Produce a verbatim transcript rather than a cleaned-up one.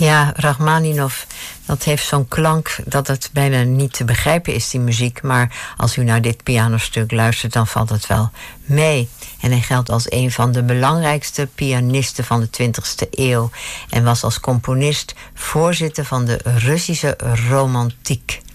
Ja, Rachmaninov, dat heeft zo'n klank dat het bijna niet te begrijpen is, die muziek. Maar als u naar dit pianostuk luistert, dan valt het wel mee. En hij geldt als een van de belangrijkste pianisten van de twintigste eeuw. En was als componist voorzitter van de Russische romantiek.